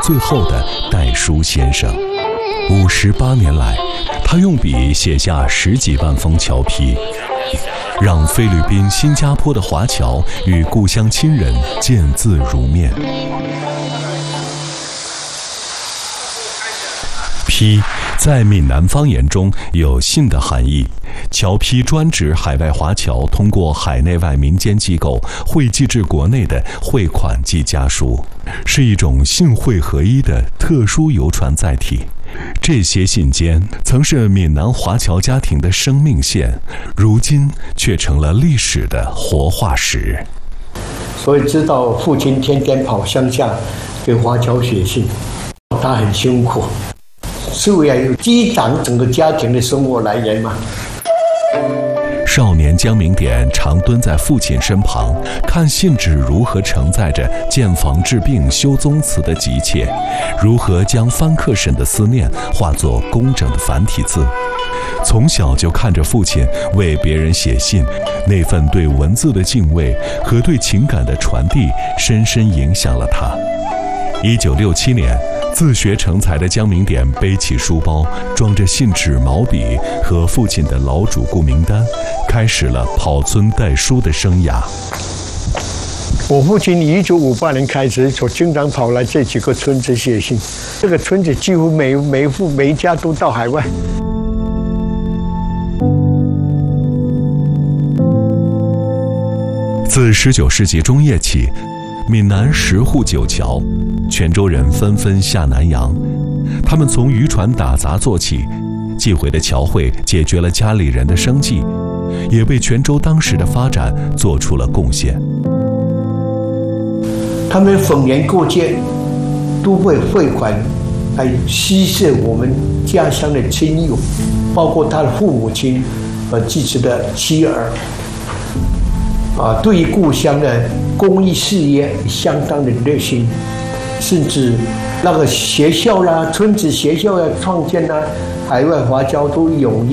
最后的戴叔先生。58年来，他用笔写下10几万封侨批，让菲律宾、新加坡的华侨与故乡亲人见字如面。批在闽南方言中有信的含义，侨批专指海外华侨通过海内外民间机构汇寄至国内的汇款及家书，是一种信汇合一的特殊邮传载体。这些信笺曾是闽南华侨家庭的生命线，如今却成了历史的活化石。 所以知道父亲天天跑乡下给华侨写信，他很辛苦，是为了有激长整个家庭的生活来源嘛。 少年江明典常蹲在父亲身旁，看信纸如何承载着见房治病修宗祠的急切，如何将番客审的思念化作工整的繁体字。从小就看着父亲为别人写信，那份对文字的敬畏和对情感的传递，深深影响了他。1967年，自学成才的江明典背起书包，装着信纸、毛笔和父亲的劳主顾名单，开始了跑村代书的生涯。 我父亲1958年开始就经常跑来这几个村子写信，这个村子几乎每一家都到海外。 自19世纪中叶起，闽南10户9侨，泉州人纷纷下南洋。他们从渔船打杂做起，寄回的侨汇解决了家里人的生计，也为泉州当时的发展做出了贡献。 他们逢年过节都会汇款来施舍我们家乡的亲友，包括他的父母亲和继子的妻儿。对于故乡的公益事业相当的热心，甚至那个学校啦、村子学校要创建啦，海外华侨都踊跃